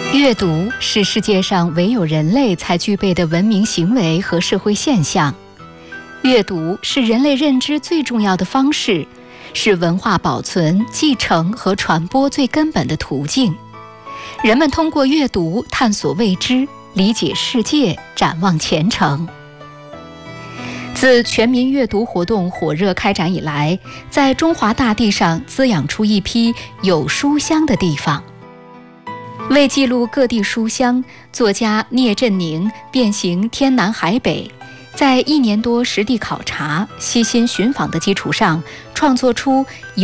阅读是世界上唯有人类才具备的文明行为和社会现象。阅读是人类认知最重要的方式，是文化保存、继承和传播最根本的途径。人们通过阅读探索未知，理解世界，展望前程。自全民阅读活动火热开展以来，在中华大地上滋养出一批有书香的地方。为记录各地书香，作家聂振宁遍行天南海北，在1年多实地考察、悉心寻访的基础上，创作出有